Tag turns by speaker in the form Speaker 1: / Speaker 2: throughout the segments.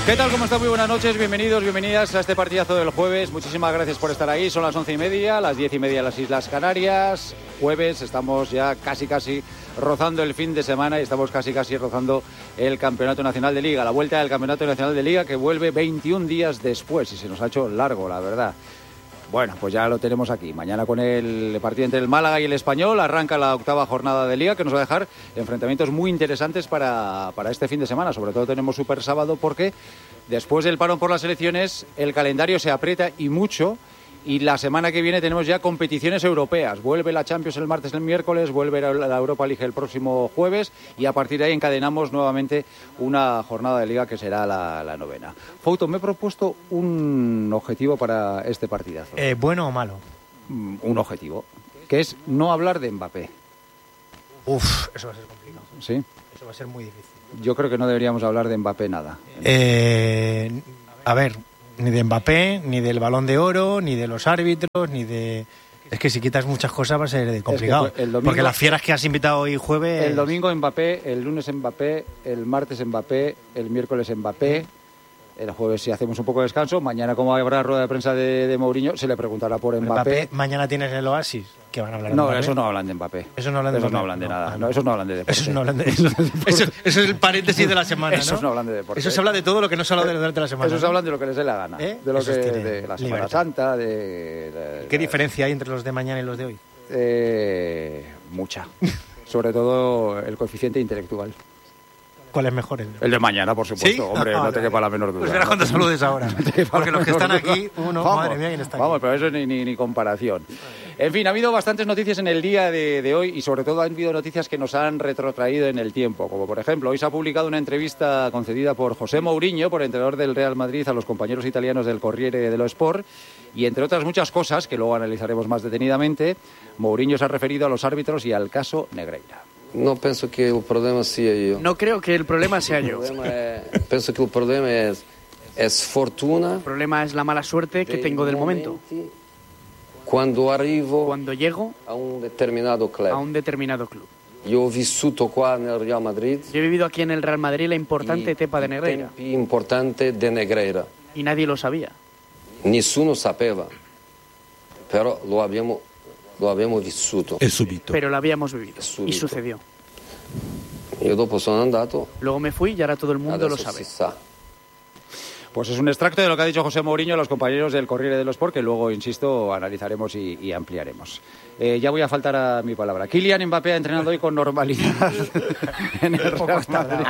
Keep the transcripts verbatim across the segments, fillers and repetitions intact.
Speaker 1: ¿Qué tal? ¿Cómo están? Muy buenas noches, bienvenidos, bienvenidas a este partidazo del jueves. Muchísimas gracias por estar ahí. Son las once y media, las diez y media en las Islas Canarias. Jueves, estamos ya casi casi rozando el fin de semana y estamos casi casi rozando el Campeonato Nacional de Liga. La vuelta del Campeonato Nacional de Liga que vuelve veintiún días después y se nos ha hecho largo, la verdad. Bueno, pues ya lo tenemos aquí. Mañana con el partido entre el Málaga y el Español arranca la octava jornada de Liga que nos va a dejar enfrentamientos muy interesantes para, para este fin de semana. Sobre todo tenemos Super Sábado porque después del parón por las elecciones el calendario se aprieta y mucho. Y la semana que viene tenemos ya competiciones europeas. Vuelve la Champions el martes y el miércoles, vuelve la Europa League el próximo jueves y a partir de ahí encadenamos nuevamente una jornada de Liga que será la, la novena. Fouto, me he propuesto un objetivo para este partidazo.
Speaker 2: Eh, ¿Bueno o malo?
Speaker 1: Un objetivo, que es no hablar de Mbappé.
Speaker 2: Uf, eso va a ser complicado.
Speaker 1: ¿Sí?
Speaker 2: Eso va a ser muy difícil.
Speaker 1: Yo creo que no deberíamos hablar de Mbappé nada.
Speaker 2: Eh, a ver... Ni de Mbappé, ni del Balón de Oro, ni de los árbitros, ni de... Es que si quitas muchas cosas va a ser complicado. Es que el domingo, porque las fieras que has invitado hoy jueves...
Speaker 1: El domingo Mbappé, el lunes Mbappé, el martes Mbappé, el miércoles Mbappé... El jueves si hacemos un poco de descanso. Mañana, como habrá rueda de prensa de, de Mourinho, se le preguntará por Mbappé.
Speaker 2: Mbappé. Mañana tienes el Oasis, que van a hablar de
Speaker 1: No,
Speaker 2: Mbappé.
Speaker 1: esos no hablan de Mbappé.
Speaker 2: Esos no hablan de,
Speaker 1: esos
Speaker 2: Mbappé.
Speaker 1: No hablan de nada.
Speaker 2: No,
Speaker 1: no, esos no hablan de deporte.
Speaker 2: Esos no hablan de eso, eso, eso es el paréntesis de la semana, ¿no?
Speaker 1: Esos no hablan de deporte.
Speaker 2: Eso se habla de todo lo que no se habla de durante la semana.
Speaker 1: Esos
Speaker 2: ¿no?
Speaker 1: hablan de lo que les dé la gana.
Speaker 2: ¿Eh?
Speaker 1: De lo
Speaker 2: Esos
Speaker 1: que
Speaker 2: tienen
Speaker 1: de la Semana
Speaker 2: libertad.
Speaker 1: Santa, de, de...
Speaker 2: ¿Qué diferencia hay entre los de mañana y los de hoy?
Speaker 1: Eh, mucha. Sobre todo el coeficiente intelectual.
Speaker 2: ¿Cuál es mejor? El,
Speaker 1: el de mañana, por supuesto.
Speaker 2: ¿Sí?
Speaker 1: Hombre,
Speaker 2: ah,
Speaker 1: no te quepa la menor duda.
Speaker 2: Pues verás cuando saludes ahora.
Speaker 1: No
Speaker 2: Porque los que están
Speaker 1: duda.
Speaker 2: aquí, uno,
Speaker 1: vamos,
Speaker 2: madre mía, ¿quién está aquí?
Speaker 1: Vamos, pero eso ni, ni, ni comparación. En fin, ha habido bastantes noticias en el día de, de hoy y sobre todo ha habido noticias que nos han retrotraído en el tiempo. Como por ejemplo, hoy se ha publicado una entrevista concedida por José Mourinho, por entrenador del Real Madrid, a los compañeros italianos del Corriere dello Sport. Y entre otras muchas cosas, que luego analizaremos más detenidamente, Mourinho se ha referido a los árbitros y al caso Negreira.
Speaker 3: No penso que el problema sea yo.
Speaker 4: No creo que el problema sea yo.
Speaker 3: El problema es, pienso que el problema es, es fortuna.
Speaker 4: El problema es la mala suerte que tengo del momento.
Speaker 3: Cuando arrivo
Speaker 4: Cuando llego
Speaker 3: a un determinado club.
Speaker 4: a un determinado club.
Speaker 3: Yo ho vissuto qua nel Real Madrid.
Speaker 4: Yo he vivido aquí en el Real Madrid la importante etapa de Negreira.
Speaker 3: Tempi importante de Negreira.
Speaker 4: Y nadie lo sabía.
Speaker 3: Nessuno sapeva. Però lo abbiamo Lo abbiamo vissuto.
Speaker 5: È subito.
Speaker 4: Pero lo habíamos vivido.
Speaker 3: Subito.
Speaker 4: Y sucedió.
Speaker 3: Io dopo sono andato.
Speaker 4: Luego me fui y ahora todo el mundo lo
Speaker 3: Adesso
Speaker 4: sabe.
Speaker 3: si sa.
Speaker 1: Pues es un extracto de lo que ha dicho José Mourinho a los compañeros del Corriere dello Sport, que luego, insisto, analizaremos y, y ampliaremos. Eh, ya voy a faltar a mi palabra. Kylian Mbappé ha entrenado hoy con normalidad en el Real Madrid.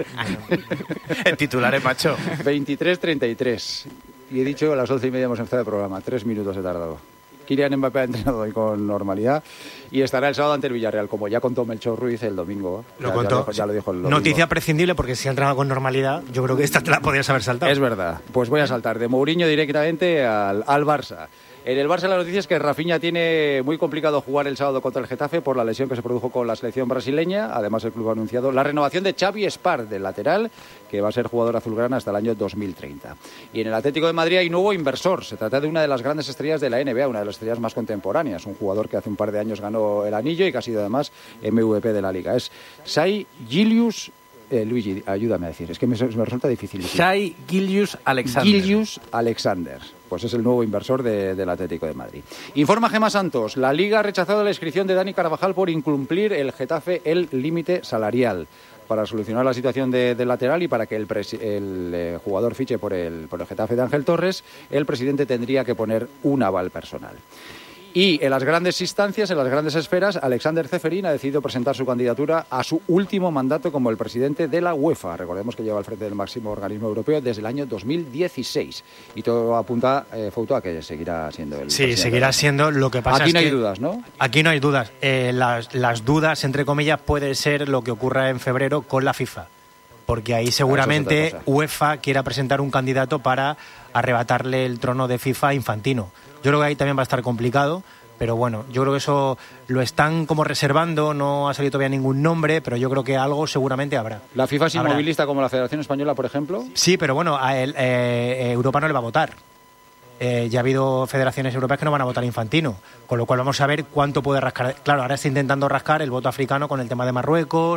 Speaker 2: El titular es macho.
Speaker 1: veintitrés treinta y tres. Y he dicho a las once y media hemos empezado el programa. Tres minutos he tardado. Kylian Mbappé ha entrenado hoy con normalidad y estará el sábado ante el Villarreal, como ya contó Melchor Ruiz el domingo.
Speaker 2: Lo
Speaker 1: ya,
Speaker 2: contó.
Speaker 1: Ya, lo, ya lo dijo el domingo.
Speaker 2: Noticia prescindible porque si ha entrenado con normalidad, yo creo que esta te la podrías haber saltado.
Speaker 1: Es verdad. Pues voy a saltar de Mourinho directamente al, al Barça. En el Barça la noticia es que Rafinha tiene muy complicado jugar el sábado contra el Getafe por la lesión que se produjo con la selección brasileña. Además, el club ha anunciado la renovación de Xavi Espar, del lateral, que va a ser jugador azulgrana hasta el año dos mil treinta. Y en el Atlético de Madrid hay un nuevo inversor. Se trata de una de las grandes estrellas de la N B A, una de las estrellas más contemporáneas. Un jugador que hace un par de años ganó el anillo y que ha sido además M V P de la Liga. Es Shai Gilius... Eh, Luigi, ayúdame a decir, es que me, me resulta difícil.
Speaker 5: Shai Gilius Alexander.
Speaker 1: Gilius Alexander. Pues es el nuevo inversor de, del Atlético de Madrid. Informa Gemma Santos. La Liga ha rechazado la inscripción de Dani Carvajal por incumplir el Getafe el límite salarial. Para solucionar la situación de, del lateral y para que el, presi- el eh, jugador fiche por el, por el Getafe de Ángel Torres, el presidente tendría que poner un aval personal. Y en las grandes instancias, en las grandes esferas, Alexander Ceferín ha decidido presentar su candidatura a su último mandato como el presidente de la UEFA. Recordemos que lleva al frente del máximo organismo europeo desde el año dos mil dieciséis. Y todo apunta, eh, Fouto, a que seguirá siendo el
Speaker 2: Sí,
Speaker 1: presidente.
Speaker 2: seguirá siendo. Lo que pasa
Speaker 1: Aquí
Speaker 2: es
Speaker 1: no hay
Speaker 2: que
Speaker 1: dudas, ¿no?
Speaker 2: Aquí no hay dudas. Eh, las, las dudas, entre comillas, puede ser lo que ocurra en febrero con la FIFA. Porque ahí seguramente
Speaker 1: Eso es otra cosa.
Speaker 2: UEFA quiera presentar un candidato para arrebatarle el trono de FIFA a Infantino. Yo creo que ahí también va a estar complicado. Pero bueno, yo creo que eso lo están como reservando, no ha salido todavía ningún nombre, pero yo creo que algo seguramente habrá.
Speaker 1: ¿La FIFA es
Speaker 2: Habrá.
Speaker 1: inmovilista como la Federación Española, por ejemplo?
Speaker 2: Sí, pero bueno, a él, eh, Europa no le va a votar. Eh, ya ha habido federaciones europeas que no van a votar a Infantino, con lo cual vamos a ver cuánto puede rascar. Claro, ahora está intentando rascar el voto africano con el tema de Marruecos,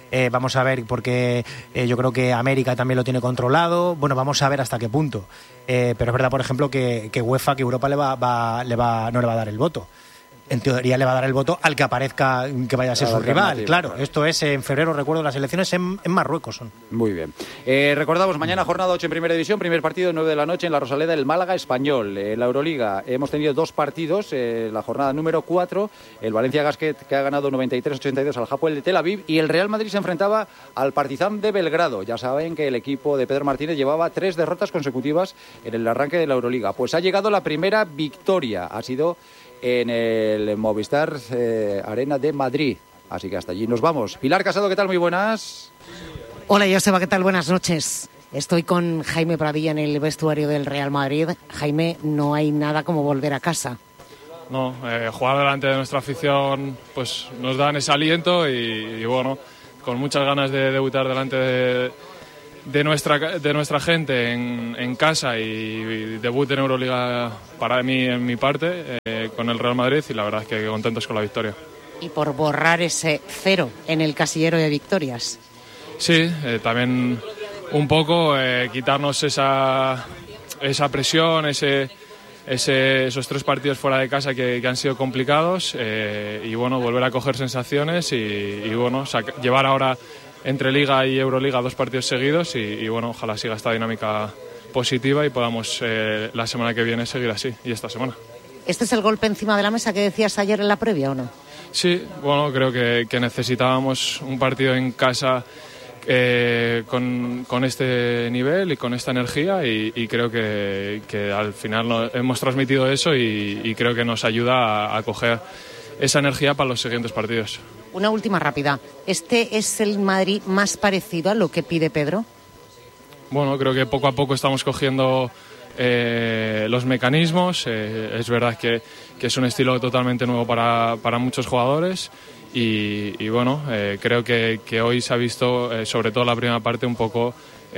Speaker 2: Eh, vamos a ver, porque eh, yo creo que América también lo tiene controlado. Bueno, vamos a ver hasta qué punto. Eh, pero es verdad, por ejemplo, que, que UEFA, que Europa le va, va, le va, no le va a dar el voto. En teoría le va a dar el voto al que aparezca que vaya a ser su rival. Claro, claro, esto es en febrero, recuerdo, las elecciones en, en Marruecos son.
Speaker 1: Muy bien. Eh, recordamos, mañana jornada ocho en Primera División, primer partido nueve de la noche en la Rosaleda, el Málaga Español. En la Euroliga hemos tenido dos partidos, eh, la jornada número cuatro, el Valencia Basket, que ha ganado noventa y tres ochenta y dos al Hapoel de Tel Aviv, y el Real Madrid se enfrentaba al Partizan de Belgrado. Ya saben que el equipo de Pedro Martínez llevaba tres derrotas consecutivas en el arranque de la Euroliga. Pues ha llegado la primera victoria, ha sido en el Movistar eh, Arena de Madrid. Así que hasta allí nos vamos. Pilar Casado, ¿qué tal? Muy buenas.
Speaker 6: Hola, Joseba, ¿qué tal? Buenas noches. Estoy con Jaime Pradilla en el vestuario del Real Madrid. Jaime, no hay nada como volver a casa.
Speaker 7: No, eh, jugar delante de nuestra afición pues nos dan ese aliento y, y bueno, con muchas ganas de debutar delante de, de, nuestra, de nuestra gente en, en casa y, y debut en Euroliga para mí en mi parte eh, con el Real Madrid, y la verdad es que contentos con la victoria.
Speaker 6: Y por borrar ese cero en el casillero de victorias.
Speaker 7: Sí, eh, también un poco eh, quitarnos esa, esa presión, ese, ese, esos tres partidos fuera de casa que, que han sido complicados eh, y bueno, volver a coger sensaciones y, y bueno, saca, llevar ahora entre Liga y Euroliga dos partidos seguidos y, y bueno, ojalá siga esta dinámica positiva y podamos eh, la semana que viene seguir así y esta semana.
Speaker 6: ¿Este es el golpe encima de la mesa que decías ayer en la previa o no?
Speaker 7: Sí, bueno, creo que, que necesitábamos un partido en casa eh, con, con este nivel y con esta energía y, y creo que, que al final no, hemos transmitido eso y, y creo que nos ayuda a, a coger esa energía para los siguientes partidos.
Speaker 6: Una última rápida. ¿Este es el Madrid más parecido a lo que pide Pedro?
Speaker 7: Bueno, creo que poco a poco estamos cogiendo eh, los mecanismos. Eh, es verdad que, que es un estilo totalmente nuevo para, para muchos jugadores y, y bueno, eh, creo que, que hoy se ha visto, eh, sobre todo la primera parte, un poco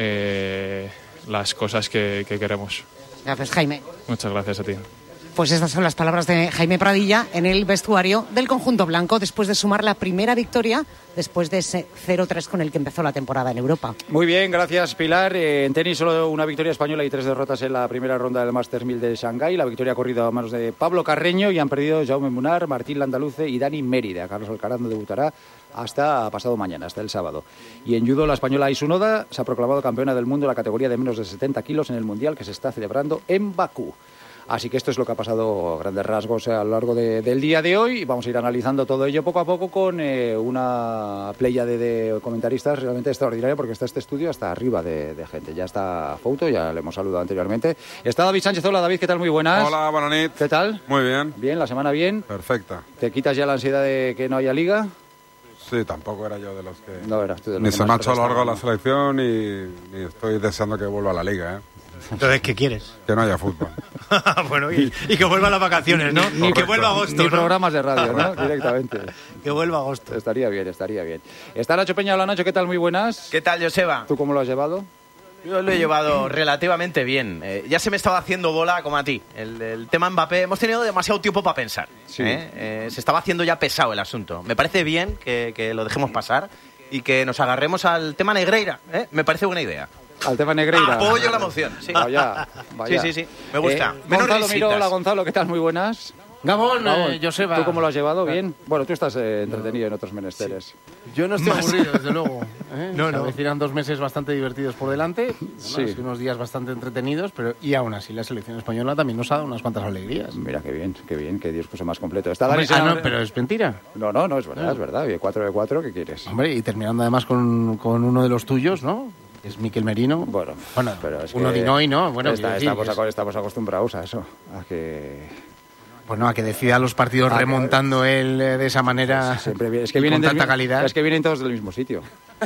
Speaker 7: eh, las cosas que, que queremos.
Speaker 6: Gracias, Jaime.
Speaker 7: Muchas gracias a ti.
Speaker 6: Pues estas son las palabras de Jaime Pradilla en el vestuario del conjunto blanco después de sumar la primera victoria después de ese cero tres con el que empezó la temporada en Europa.
Speaker 1: Muy bien, gracias Pilar. Eh, en tenis solo una victoria española y tres derrotas en la primera ronda del Masters mil de Shanghái. La victoria ha corrido a manos de Pablo Carreño y han perdido Jaume Munar, Martín Landaluce y Dani Mérida. Carlos Alcaraz no debutará hasta pasado mañana, hasta el sábado. Y en judo la española Aisu Noda se ha proclamado campeona del mundo en la categoría de menos de setenta kilos en el Mundial que se está celebrando en Bakú. Así que esto es lo que ha pasado a grandes rasgos a lo largo de, del día de hoy y vamos a ir analizando todo ello poco a poco con eh, una playa de, de comentaristas realmente extraordinaria porque está este estudio hasta arriba de, de gente. Ya está Fouto, ya le hemos saludado anteriormente. Está David Sánchez. Hola David, ¿qué tal? Muy buenas.
Speaker 8: Hola, buenas noches.
Speaker 1: ¿Qué tal?
Speaker 8: Muy bien.
Speaker 1: Bien, la semana bien.
Speaker 8: Perfecta.
Speaker 1: ¿Te quitas ya la ansiedad de que no haya liga?
Speaker 8: Sí, tampoco era yo de los que...
Speaker 1: No eras tú de los
Speaker 8: Ni
Speaker 1: que
Speaker 8: se me ha
Speaker 1: más
Speaker 8: hecho largo
Speaker 1: protestaban.
Speaker 8: la selección y, y estoy deseando que vuelva a la liga, ¿eh?
Speaker 2: Entonces, ¿qué quieres?
Speaker 8: Que no haya fútbol.
Speaker 2: Bueno, y, y que vuelva las vacaciones, ¿no?
Speaker 1: Ni-
Speaker 2: que vuelva agosto,
Speaker 1: Ni
Speaker 2: ¿no?
Speaker 1: programas de radio, ¿no? Directamente.
Speaker 2: Que vuelva agosto.
Speaker 1: Estaría bien, estaría bien. Está Nacho Peña. Hola Nacho, ¿qué tal? Muy buenas.
Speaker 9: ¿Qué tal, Joseba?
Speaker 1: ¿Tú cómo lo has llevado?
Speaker 9: Yo lo he llevado relativamente bien. Eh, ya se me estaba haciendo bola como a ti. El, el tema Mbappé, hemos tenido demasiado tiempo para pensar.
Speaker 1: Sí.
Speaker 9: ¿eh? Eh, se estaba haciendo ya pesado el asunto. Me parece bien que, que lo dejemos pasar y que nos agarremos al tema Negreira. ¿eh? Me parece buena idea.
Speaker 1: Al tema Negreira.
Speaker 9: Apoyo la moción. Sí.
Speaker 1: Vaya, vaya.
Speaker 9: Sí, sí, sí. Me gusta.
Speaker 1: Eh,
Speaker 9: Menos
Speaker 1: Gonzalo
Speaker 9: risitas.
Speaker 1: Miró, hola Gonzalo, ¿qué tal? Muy buenas.
Speaker 5: Gabón,
Speaker 1: Gabón,
Speaker 5: eh, Joseba.
Speaker 1: ¿Tú cómo lo has llevado? Bien. Bueno, tú estás eh, entretenido en otros menesteres.
Speaker 5: Yo no estoy aburrido, desde luego. ¿eh?
Speaker 2: No,
Speaker 5: Se
Speaker 2: no.
Speaker 5: avecinan dos meses bastante divertidos por delante. Bueno,
Speaker 1: Sí.
Speaker 5: ha sido unos días bastante entretenidos, pero y aún así la selección española también nos ha dado unas cuantas alegrías.
Speaker 1: Mira, qué bien, qué bien, qué discurso más completo. Está
Speaker 5: Hombre,
Speaker 1: Dani
Speaker 5: ah, no,
Speaker 1: Senabra-
Speaker 5: pero es mentira.
Speaker 1: No, no, no, es verdad,
Speaker 5: Ah.
Speaker 1: es verdad. Oye, cuatro de cuatro, ¿qué quieres?
Speaker 5: Hombre, y terminando además con, con uno de los tuyos, ¿no? Que es Miquel Merino.
Speaker 1: Bueno,
Speaker 5: bueno
Speaker 1: pero es
Speaker 5: uno
Speaker 1: que
Speaker 5: de hoy, ¿no? Bueno,
Speaker 1: está-
Speaker 5: quiero decir,
Speaker 1: estamos,
Speaker 5: es-
Speaker 1: aco- estamos acostumbrados a eso, a que...
Speaker 5: Bueno, a que decida los partidos
Speaker 1: Ah,
Speaker 5: remontando él eh, de esa manera.
Speaker 1: Siempre viene- es que
Speaker 5: y
Speaker 1: vienen
Speaker 5: con
Speaker 1: del
Speaker 5: tanta
Speaker 1: mi-
Speaker 5: calidad.
Speaker 1: Es que vienen todos del mismo sitio.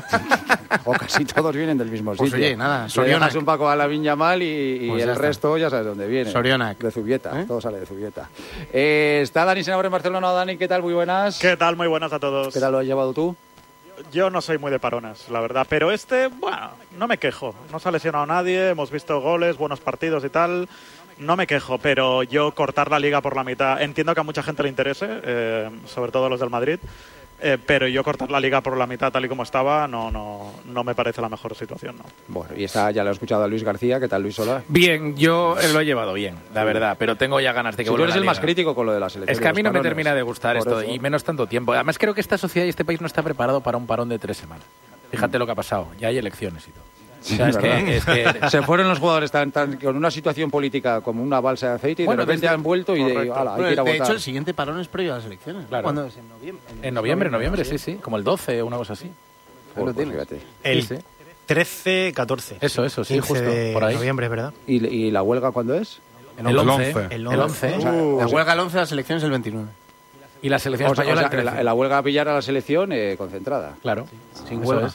Speaker 1: O casi todos vienen del mismo
Speaker 5: Pues
Speaker 1: sitio.
Speaker 5: oye, nada,
Speaker 1: Le
Speaker 5: Sorionac.
Speaker 1: dejas un Paco a la Viña mal y, y
Speaker 5: Pues ya
Speaker 1: el
Speaker 5: está.
Speaker 1: resto ya sabes dónde viene.
Speaker 5: Sorionac.
Speaker 1: De Zubieta,
Speaker 5: ¿Eh?
Speaker 1: todo sale de Zubieta. Eh, está Dani Senabra en Barcelona. Dani, ¿qué tal? Muy buenas.
Speaker 10: ¿Qué tal? Muy buenas a todos.
Speaker 1: ¿Qué tal lo has llevado tú?
Speaker 10: Yo no soy muy de parones, la verdad, pero este, bueno, no me quejo. No se ha lesionado nadie, hemos visto goles, buenos partidos y tal. No me quejo, pero yo cortar la liga por la mitad, entiendo que a mucha gente le interese, eh, sobre todo a los del Madrid, Eh, pero yo cortar la liga por la mitad tal y como estaba no no no me parece la mejor situación, ¿no?
Speaker 1: Bueno, y está, ya lo he escuchado a Luis García. ¿Qué tal, Luis? Hola.
Speaker 11: Bien, yo lo he llevado bien, la verdad, pero tengo ya ganas de que
Speaker 1: Si tú
Speaker 11: vuelva
Speaker 1: eres
Speaker 11: la
Speaker 1: el
Speaker 11: liga.
Speaker 1: más crítico con lo de la selección.
Speaker 11: Es que a mí no me termina de gustar
Speaker 1: Por
Speaker 11: esto,
Speaker 1: eso.
Speaker 11: y menos tanto tiempo. Además creo que esta sociedad y este país no está preparado para un parón de tres semanas. Fíjate lo que ha pasado, ya hay elecciones y todo.
Speaker 1: Sí,
Speaker 11: O sea, es
Speaker 1: ¿verdad?
Speaker 11: que, es que-
Speaker 1: Se fueron los jugadores tan, tan, con una situación política como una balsa de aceite y
Speaker 5: Bueno,
Speaker 1: de repente
Speaker 5: desde-
Speaker 1: han vuelto y de,
Speaker 5: Correcto.
Speaker 1: ala, hay
Speaker 5: Bueno,
Speaker 1: que ir a
Speaker 5: de
Speaker 1: votar.
Speaker 5: hecho, el siguiente parón es previo a las elecciones.
Speaker 11: Claro.
Speaker 5: ¿Cuándo es? En noviembre.
Speaker 11: En noviembre, noviembre, sí, sí, como el doce o una cosa así.
Speaker 5: Ahí lo tienes.
Speaker 1: Fíjate.
Speaker 2: El
Speaker 11: Sí, sí.
Speaker 2: trece, catorce.
Speaker 11: Eso, eso, sí,
Speaker 2: quince
Speaker 11: justo,
Speaker 2: de
Speaker 11: por ahí.
Speaker 2: noviembre, ¿verdad?
Speaker 1: ¿Y, y la huelga cuándo es?
Speaker 11: El once.
Speaker 2: El
Speaker 11: El once.
Speaker 1: O sea,
Speaker 5: La
Speaker 1: o sea,
Speaker 5: huelga el once, las elecciones el veintinueve.
Speaker 11: Y la selección
Speaker 1: o sea,
Speaker 11: española
Speaker 1: o
Speaker 11: el
Speaker 1: sea,
Speaker 11: trece.
Speaker 1: la, la huelga a pillar a la selección eh, concentrada.
Speaker 11: Claro,
Speaker 5: Sin
Speaker 11: eso
Speaker 5: huelga.
Speaker 11: es.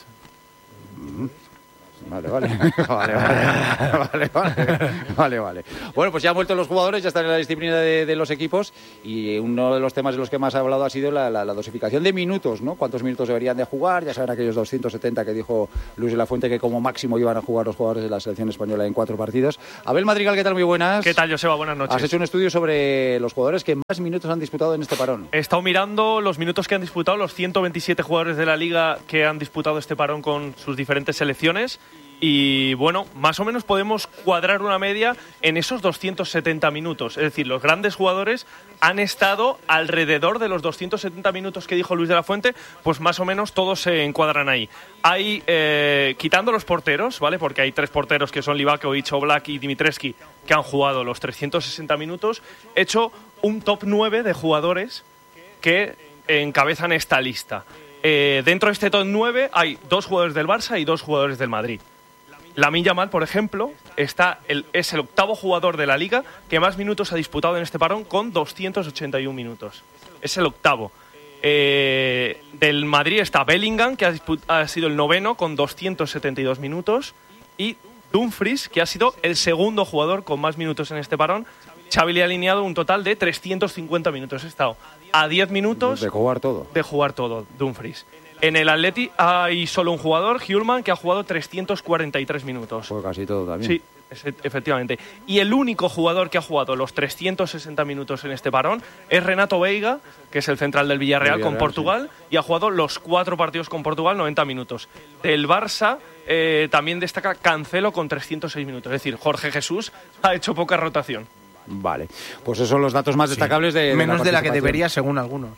Speaker 1: Vale, vale. vale, vale, vale, vale, vale, vale. Bueno, pues ya han vuelto los jugadores, ya están en la disciplina de, de los equipos y uno de los temas de los que más ha hablado ha sido la, la, la dosificación de minutos, ¿no? ¿Cuántos minutos deberían de jugar? Ya saben aquellos doscientos setenta que dijo Luis de la Fuente que como máximo iban a jugar los jugadores de la selección española en cuatro partidos. Abel Madrigal, ¿qué tal? Muy buenas.
Speaker 12: ¿Qué tal, Joseba? Buenas noches.
Speaker 1: Has hecho un estudio sobre los jugadores que más minutos han disputado en este parón.
Speaker 12: He estado mirando los minutos que han disputado los ciento veintisiete jugadores de la Liga que han disputado este parón con sus diferentes selecciones. Y bueno, más o menos podemos cuadrar una media en esos doscientos setenta minutos. Es decir, los grandes jugadores han estado alrededor de los doscientos setenta minutos que dijo Luis de la Fuente, pues más o menos todos se encuadran ahí. Hay, eh, quitando los porteros, ¿vale? Porque hay tres porteros que son Livakovic, Oblak y Dimitrescu que han jugado los trescientos sesenta minutos. He hecho un top nueve de jugadores que encabezan esta lista. Eh, dentro de este top nueve hay dos jugadores del Barça y dos jugadores del Madrid. Lamine Yamal, por ejemplo, está el, es el octavo jugador de la Liga que más minutos ha disputado en este parón con doscientos ochenta y uno minutos. Es el octavo. Eh, del Madrid está Bellingham, que ha, disput- ha sido el noveno con doscientos setenta y dos minutos. Y Dumfries, que ha sido el segundo jugador con más minutos en este parón. Xavi le ha alineado un total de trescientos cincuenta minutos. Ha estado a diez minutos
Speaker 1: De jugar todo.
Speaker 12: de jugar todo, Dumfries. En el Atleti hay solo un jugador, Hjulman, que ha jugado trescientos cuarenta y tres minutos.
Speaker 1: Pues casi todo también.
Speaker 12: Sí, es- efectivamente. Y el único jugador que ha jugado los trescientos sesenta minutos en este parón es Renato Veiga, que es el central del Villarreal,
Speaker 1: Del Villarreal,
Speaker 12: con Portugal, y ha jugado los cuatro partidos con Portugal, noventa minutos. Del Barça eh, también destaca Cancelo con trescientos seis minutos. Es decir, Jorge Jesús ha hecho poca rotación.
Speaker 1: Vale. Pues esos son los datos más destacables de, de
Speaker 5: Menos de la que
Speaker 1: participación.
Speaker 5: debería, según algunos.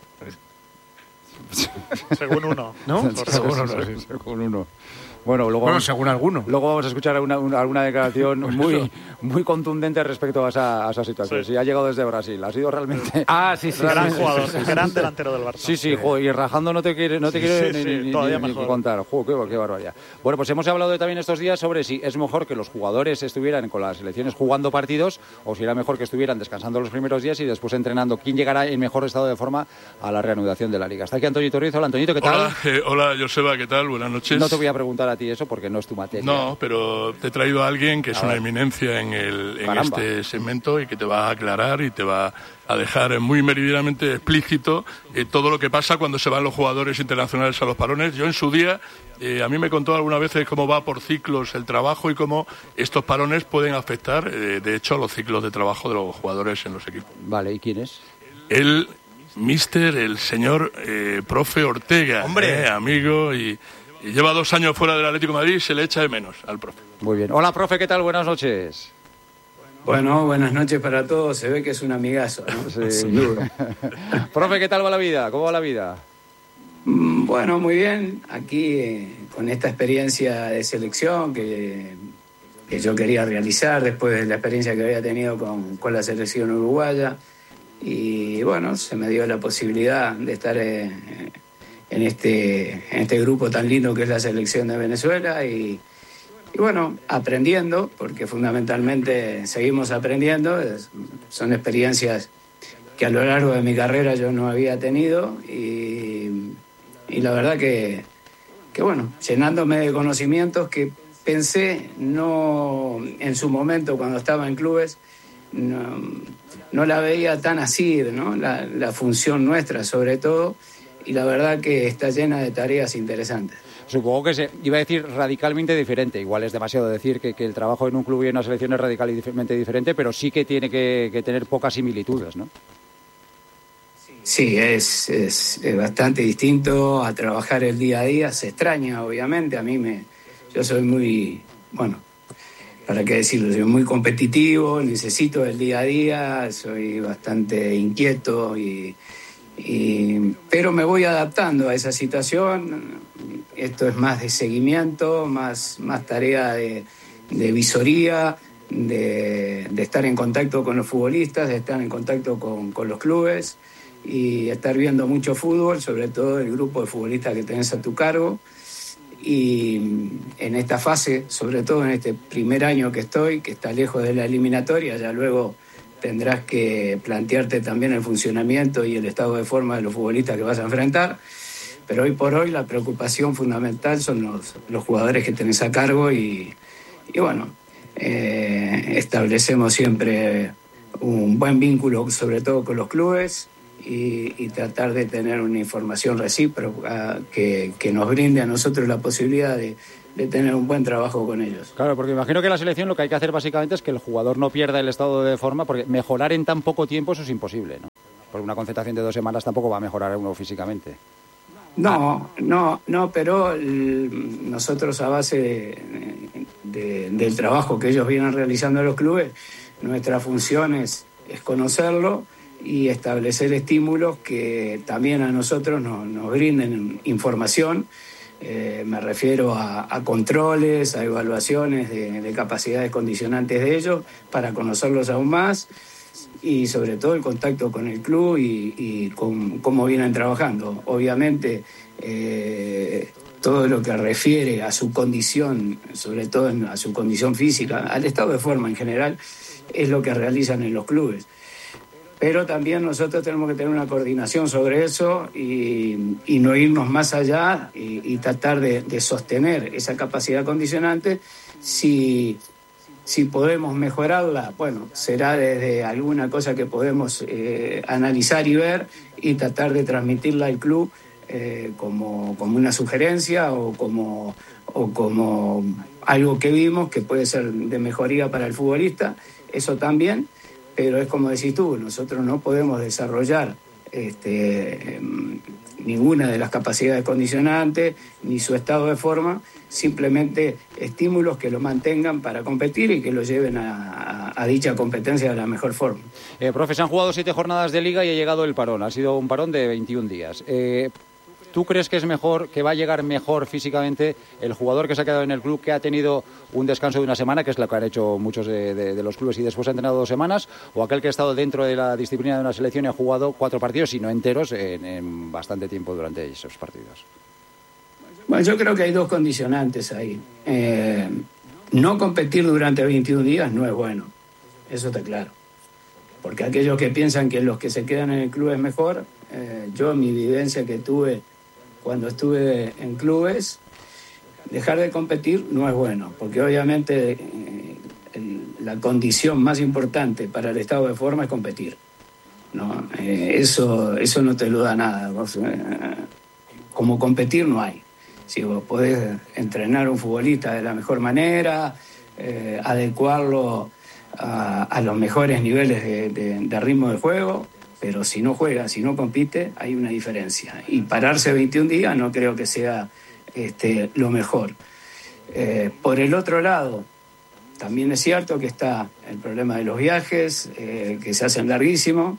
Speaker 10: Según uno.
Speaker 5: ¿No?
Speaker 1: Según uno, sí, según uno. Bueno, luego
Speaker 5: Bueno,
Speaker 1: vamos,
Speaker 5: según algunos.
Speaker 1: luego vamos a escuchar una, una- alguna declaración muy, muy contundente respecto a esa, a esa situación.
Speaker 10: Sí.
Speaker 1: Sí, ha llegado desde Brasil. Ha sido realmente...
Speaker 11: Ah, sí, sí.
Speaker 10: Gran
Speaker 11: sí,
Speaker 10: jugador,
Speaker 11: sí, sí, sí.
Speaker 10: gran delantero del Barça.
Speaker 1: Sí, sí, jo, y rajando no te quiere, no te
Speaker 10: Sí,
Speaker 1: quiere
Speaker 10: sí,
Speaker 1: ni,
Speaker 10: sí,
Speaker 1: ni-
Speaker 10: todavía
Speaker 1: ni- ni
Speaker 10: mejor.
Speaker 1: contar. Jo, qué, qué barbaridad. Bueno, pues hemos hablado de también estos días sobre si es mejor que los jugadores estuvieran con las selecciones jugando partidos o si era mejor que estuvieran descansando los primeros días y después entrenando. ¿Quién llegará en mejor estado de forma a la reanudación de la Liga? Está aquí Antonio Torriz. Hola, Antonito, ¿qué tal?
Speaker 13: Hola, eh, hola, Joseba, ¿qué tal? Buenas noches.
Speaker 1: No te voy a preguntar a ti eso porque no es tu materia.
Speaker 13: No, pero te he traído a alguien que es
Speaker 1: A
Speaker 13: una
Speaker 1: ver.
Speaker 13: eminencia en, el, en
Speaker 1: Caramba.
Speaker 13: este segmento y que te va a aclarar y te va a dejar muy meridianamente explícito eh, todo lo que pasa cuando se van los jugadores internacionales a los parones. Yo en su día, eh, a mí me contó algunas veces cómo va por ciclos el trabajo y cómo estos parones pueden afectar, eh, de hecho, a los ciclos de trabajo de los jugadores en los equipos.
Speaker 1: Vale, ¿y quién es?
Speaker 13: El mister, el señor eh, profe Ortega,
Speaker 1: ¡Hombre!
Speaker 13: eh, amigo, y, y lleva dos años fuera del Atlético de Madrid y se le echa de menos al profe.
Speaker 1: Muy bien. Hola, profe, ¿qué tal? Buenas noches.
Speaker 14: Bueno, buenas noches para todos. Se ve que es un amigazo, ¿no?
Speaker 1: Sí.
Speaker 14: Sin duda.
Speaker 1: Profe, ¿qué tal va la vida? ¿Cómo va la vida?
Speaker 14: Mm, Bueno, muy bien. Aquí eh, con esta experiencia de selección que, que yo quería realizar después de la experiencia que había tenido con, con la selección uruguaya. Y bueno, se me dio la posibilidad de estar eh, en, este, en este grupo tan lindo que es la selección de Venezuela y, y bueno, aprendiendo, porque fundamentalmente seguimos aprendiendo. Es- son experiencias que a lo largo de mi carrera yo no había tenido y, y la verdad que, que bueno, llenándome de conocimientos que pensé no en su momento cuando estaba en clubes, no, no la veía tan así, ¿no? La, la función nuestra sobre todo, y la verdad que está llena de tareas interesantes.
Speaker 1: Supongo que se iba a decir radicalmente diferente. Igual es demasiado decir que, que el trabajo en un club y en una selección es radicalmente diferente, pero sí que tiene que, que tener pocas similitudes, ¿no?
Speaker 14: Sí, es, es, es bastante distinto a trabajar el día a día. Se extraña, obviamente. A mí me, yo soy muy, bueno, para qué decirlo, soy muy competitivo, necesito el día a día, soy bastante inquieto y, y pero me voy adaptando a esa situación. Esto es más de seguimiento, más, más tarea de, de visoría, de, de estar en contacto con los futbolistas, de estar en contacto con, con los clubes y estar viendo mucho fútbol, sobre todo el grupo de futbolistas que tenés a tu cargo. Y en esta fase, sobre todo en este primer año que estoy, que está lejos de la eliminatoria, ya luego tendrás que plantearte también el funcionamiento y el estado de forma de los futbolistas que vas a enfrentar. Pero hoy por hoy la preocupación fundamental son los, los jugadores que tenés a cargo y, y bueno, eh, establecemos siempre un buen vínculo, sobre todo con los clubes, y, y tratar de tener una información recíproca que, que nos brinde a nosotros la posibilidad de, de tener un buen trabajo con ellos.
Speaker 1: Claro, porque imagino que la selección lo que hay que hacer básicamente es que el jugador no pierda el estado de forma, porque mejorar en tan poco tiempo eso es imposible, ¿no? Porque una concentración de dos semanas tampoco va a mejorar uno físicamente.
Speaker 14: No, no, no, pero el, nosotros a base de, de, del trabajo que ellos vienen realizando en los clubes, nuestra función es, es conocerlo y establecer estímulos que también a nosotros nos, nos brinden información. Eh, me refiero a, a controles, a evaluaciones de, de capacidades condicionantes de ellos para conocerlos aún más y sobre todo el contacto con el club y, y con cómo vienen trabajando. Obviamente eh, todo lo que refiere a su condición, sobre todo a su condición física, al estado de forma en general, es lo que realizan en los clubes. Pero también nosotros tenemos que tener una coordinación sobre eso y, y no irnos más allá y, y tratar de, de sostener esa capacidad condicionante. Si, si podemos mejorarla, bueno, será desde alguna cosa que podemos eh, analizar y ver y tratar de transmitirla al club eh, como, como una sugerencia o como, o como algo que vimos que puede ser de mejoría para el futbolista. Eso también. Pero es como decís tú, nosotros no podemos desarrollar este, ninguna de las capacidades condicionantes ni su estado de forma, simplemente estímulos que lo mantengan para competir y que lo lleven a, a, a dicha competencia de la mejor forma.
Speaker 1: Eh, profe, se han jugado siete jornadas de liga y ha llegado el parón, ha sido un parón de veintiún días. Eh, ¿Tú crees que es mejor, que va a llegar mejor físicamente el jugador que se ha quedado en el club, que ha tenido un descanso de una semana, que es lo que han hecho muchos de, de, de los clubes y después ha entrenado dos semanas, o aquel que ha estado dentro de la disciplina de una selección y ha jugado cuatro partidos y no enteros en, en bastante tiempo durante esos partidos?
Speaker 14: Bueno, yo creo que hay dos condicionantes ahí. Eh, no competir durante veintiún días no es bueno, eso está claro. Porque aquellos que piensan que los que se quedan en el club es mejor, eh, yo mi vivencia que tuve cuando estuve en clubes, dejar de competir no es bueno, porque obviamente eh, el, la condición más importante para el estado de forma es competir, ¿no? Eh, eso, eso no te lo da nada. Vos, eh, como competir no hay. Si vos podés entrenar a un futbolista de la mejor manera, eh, adecuarlo a, a los mejores niveles de, de, de ritmo de juego, pero si no juega, si no compite, hay una diferencia. Y pararse veintiún días no creo que sea este, lo mejor. Eh, por el otro lado, también es cierto que está el problema de los viajes, eh, que se hacen larguísimos.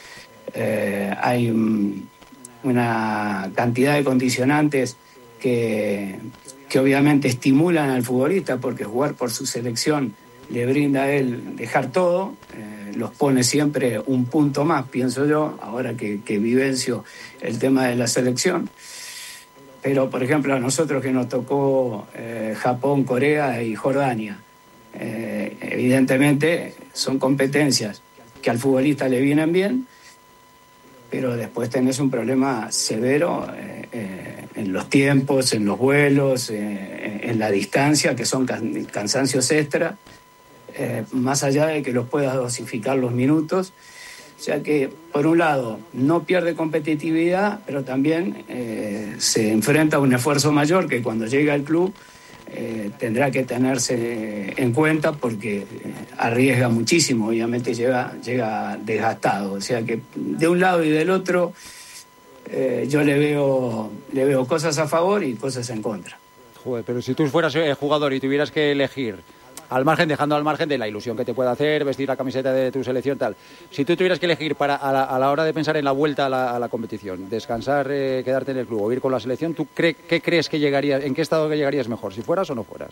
Speaker 14: Eh, hay un, una cantidad de condicionantes que, que obviamente estimulan al futbolista, porque jugar por su selección le brinda a él dejar todo, eh, los pone siempre un punto más, pienso yo, ahora que, que vivencio el tema de la selección. Pero, por ejemplo, a nosotros que nos tocó eh, Japón, Corea y Jordania, eh, evidentemente son competencias que al futbolista le vienen bien, pero después tenés un problema severo eh, eh, en los tiempos, en los vuelos, eh, en la distancia, que son can- cansancios extra. Eh, más allá de que los puedas dosificar los minutos, o sea que por un lado no pierde competitividad, pero también eh, se enfrenta a un esfuerzo mayor que cuando llega al club eh, tendrá que tenerse en cuenta porque arriesga muchísimo, obviamente llega, llega desgastado. O sea que de un lado y del otro eh, yo le veo, le veo cosas a favor y cosas en contra.
Speaker 1: Joder, pero si tú fueras eh, jugador y tuvieras que elegir, al margen, dejando al margen de la ilusión que te puede hacer vestir la camiseta de tu selección, tal, si tú tuvieras que elegir para a la, a la hora de pensar en la vuelta a la, a la competición, descansar, eh, quedarte en el club o ir con la selección, ¿tú cre qué crees que llegarías, en qué estado que llegarías mejor, si fueras o no fueras?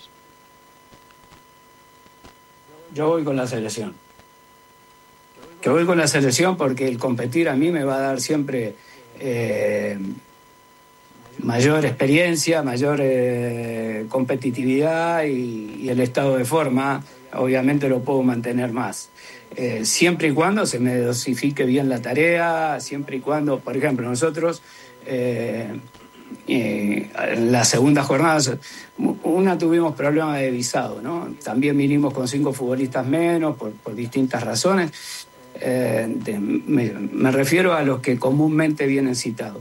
Speaker 14: Yo voy con la selección. Que voy con la selección porque el competir a mí me va a dar siempre eh, mayor experiencia, mayor eh, competitividad y, y el estado de forma, obviamente lo puedo mantener más. Eh, siempre y cuando se me dosifique bien la tarea, siempre y cuando, por ejemplo, nosotros eh, eh, en la segunda jornada, una tuvimos problemas de visado, ¿no? También vinimos con cinco futbolistas menos por, por distintas razones. Eh, de, me, me refiero a los que comúnmente vienen citados.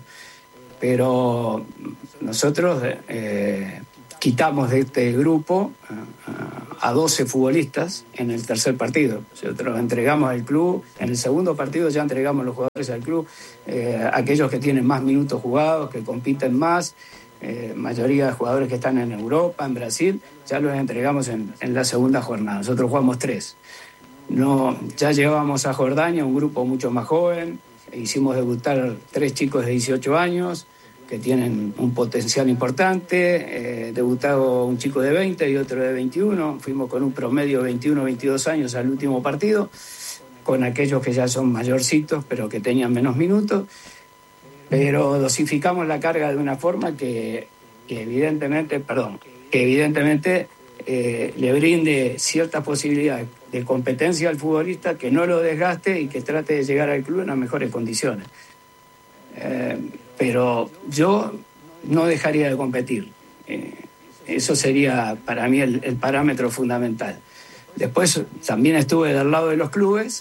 Speaker 14: Pero nosotros eh, quitamos de este grupo a, a doce futbolistas en el tercer partido. Nosotros entregamos al club, en el segundo partido ya entregamos los jugadores al club, eh, aquellos que tienen más minutos jugados, que compiten más, eh, mayoría de jugadores que están en Europa, en Brasil, ya los entregamos en, en la segunda jornada. Nosotros jugamos tres. No, ya llevábamos a Jordania un grupo mucho más joven. Hicimos debutar tres chicos de dieciocho años que tienen un potencial importante. Eh, debutado un chico de veinte y otro de veintiuno. Fuimos con un promedio de veintiuno, veintidós años al último partido, con aquellos que ya son mayorcitos, pero que tenían menos minutos. Pero dosificamos la carga de una forma que, que evidentemente, perdón, que evidentemente eh, le brinde ciertas posibilidades de competencia al futbolista, que no lo desgaste y que trate de llegar al club en las mejores condiciones. Eh, pero yo no dejaría de competir. Eh, eso sería para mí el, el parámetro fundamental. Después también estuve del lado de los clubes